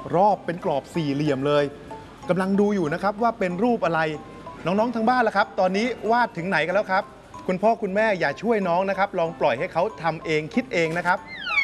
รอบเป็นกรอบสี่เหลี่ยมเลยกำลังดูอยู่นะครับว่าเป็นรูปอะไรน้องๆทางบ้านล่ะครับตอนนี้วาดถึงไหนกันแล้วครับคุณพ่อคุณแม่อย่าช่วยน้องนะครับลองปล่อยให้เขาทำเองคิดเองนะครับ